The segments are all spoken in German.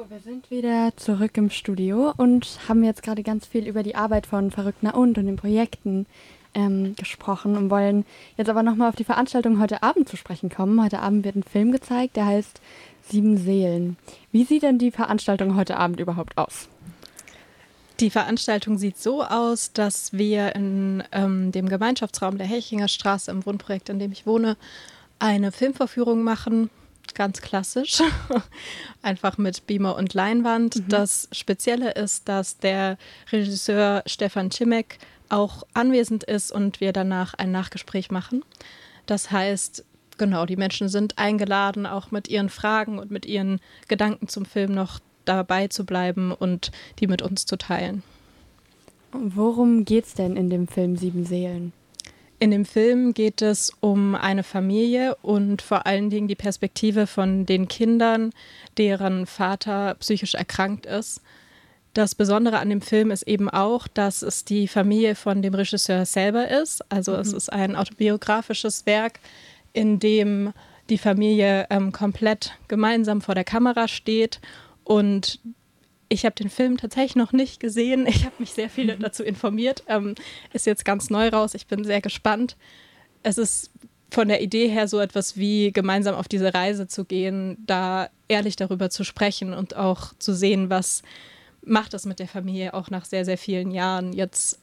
Wir sind wieder zurück im Studio und haben jetzt gerade ganz viel über die Arbeit von Verrückt na und den Projekten gesprochen und wollen jetzt aber nochmal auf die Veranstaltung heute Abend zu sprechen kommen. Heute Abend wird ein Film gezeigt, der heißt Sieben Seelen. Wie sieht denn die Veranstaltung heute Abend überhaupt aus? Die Veranstaltung sieht so aus, dass wir in dem Gemeinschaftsraum der Helchinger Straße im Wohnprojekt, in dem ich wohne, eine Filmvorführung machen. Ganz klassisch, einfach mit Beamer und Leinwand. Das Spezielle ist, dass der Regisseur Stefan Cimek auch anwesend ist und wir danach ein Nachgespräch machen. Das heißt, genau, die Menschen sind eingeladen, auch mit ihren Fragen und mit ihren Gedanken zum Film noch dabei zu bleiben und die mit uns zu teilen. Worum geht's denn in dem Film Sieben Seelen? In dem Film geht es um eine Familie und vor allen Dingen die Perspektive von den Kindern, deren Vater psychisch erkrankt ist. Das Besondere an dem Film ist eben auch, dass es die Familie von dem Regisseur selber ist. Also es ist ein autobiografisches Werk, in dem die Familie komplett gemeinsam vor der Kamera steht. Und ich habe den Film tatsächlich noch nicht gesehen. Ich habe mich sehr viel dazu informiert. Ist jetzt ganz neu raus. Ich bin sehr gespannt. Es ist von der Idee her so etwas wie gemeinsam auf diese Reise zu gehen, da ehrlich darüber zu sprechen und auch zu sehen, was macht das mit der Familie auch nach sehr, sehr vielen Jahren jetzt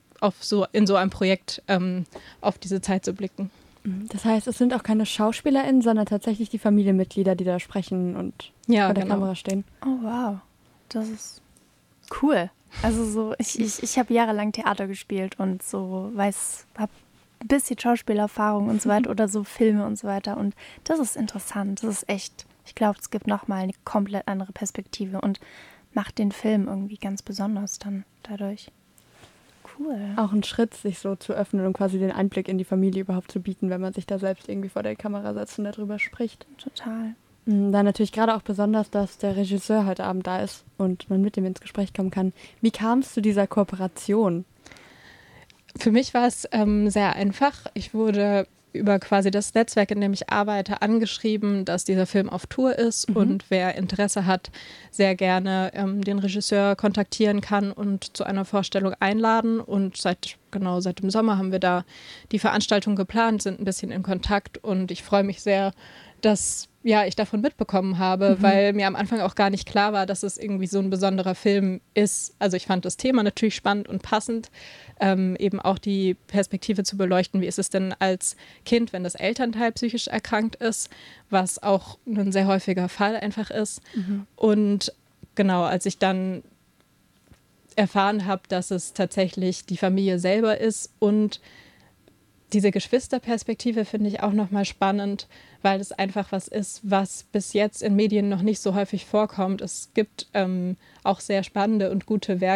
in so einem Projekt auf diese Zeit zu blicken. Das heißt, es sind auch keine SchauspielerInnen, sondern tatsächlich die Familienmitglieder, die da sprechen und vor der Kamera stehen. Oh, wow. Das ist cool. Also so, ich habe jahrelang Theater gespielt und so habe ein bisschen Schauspielerfahrung und so weiter oder so Filme und so weiter. Und das ist interessant. Das ist echt, ich glaube, es gibt nochmal eine komplett andere Perspektive und macht den Film irgendwie ganz besonders dann dadurch. Cool. Auch ein Schritt, sich so zu öffnen und quasi den Einblick in die Familie überhaupt zu bieten, wenn man sich da selbst irgendwie vor der Kamera setzt und darüber spricht. Total. Dann natürlich gerade auch besonders, dass der Regisseur heute Abend da ist und man mit ihm ins Gespräch kommen kann. Wie kam es zu dieser Kooperation? Für mich war es sehr einfach. Ich wurde über quasi das Netzwerk, in dem ich arbeite, angeschrieben, dass dieser Film auf Tour ist und wer Interesse hat, sehr gerne den Regisseur kontaktieren kann und zu einer Vorstellung einladen. Und seit dem Sommer haben wir da die Veranstaltung geplant, sind ein bisschen in Kontakt und ich freue mich sehr, dass ich davon mitbekommen habe, weil mir am Anfang auch gar nicht klar war, dass es irgendwie so ein besonderer Film ist. Also ich fand das Thema natürlich spannend und passend, eben auch die Perspektive zu beleuchten, wie ist es denn als Kind, wenn das Elternteil psychisch erkrankt ist, was auch ein sehr häufiger Fall einfach ist. Und genau, als ich dann erfahren habe, dass es tatsächlich die Familie selber ist und diese Geschwisterperspektive finde ich auch nochmal spannend, weil es einfach was ist, was bis jetzt in Medien noch nicht so häufig vorkommt. Es gibt auch sehr spannende und gute Werke,